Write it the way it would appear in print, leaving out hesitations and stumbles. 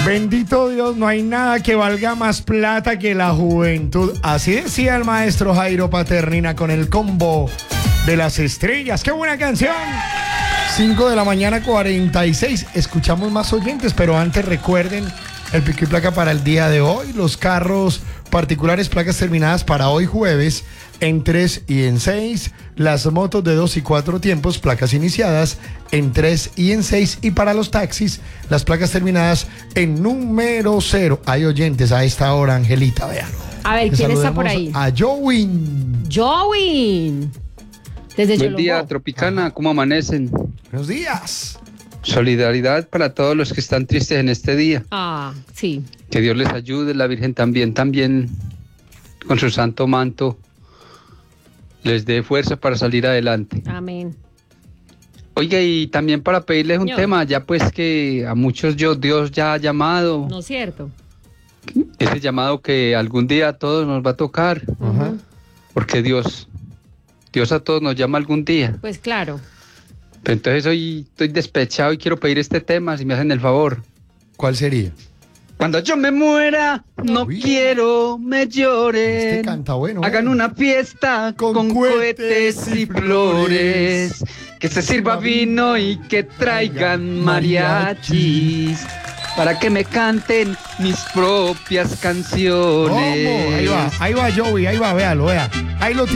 Bendito Dios, no hay nada que valga más plata que la juventud. Así decía el maestro Jairo Paternina con el combo de las estrellas. ¡Qué buena canción! 5 de la mañana, 46. Escuchamos más oyentes, pero antes recuerden el pico y placa para el día de hoy. Los carros particulares, placas terminadas para hoy jueves en 3 y en 6. Las motos de 2 y 4 tiempos, placas iniciadas en 3 y en 6. Y para los taxis, las placas terminadas en número 0. Hay oyentes a esta hora, Angelita, vean. A ver, ¿quién está por ahí? A Jowin. Jowin. Desde Buen día, Tropicana, ¿cómo amanecen? Buenos días. Solidaridad para todos los que están tristes en este día. Ah, sí. Que Dios les ayude, la Virgen también con su santo manto les dé fuerza para salir adelante. Amén. Oiga, y también para pedirles un tema, ya pues que a muchos Dios ya ha llamado. ¿No es cierto? Ese llamado que algún día a todos nos va a tocar. Ajá. Porque Dios a todos nos llama algún día. Pues claro. Pero entonces hoy estoy despechado y quiero pedir este tema, si me hacen el favor. ¿Cuál sería? Cuando yo me muera, no Uy. quiero me lloren. Este canta bueno. Hagan una fiesta con cohetes y flores. Que se sirva vino y que traigan mariachis. Para que me canten mis propias canciones. ¿Cómo? Ahí va Joey, ahí va, véalo, vea. Ahí lo tiene.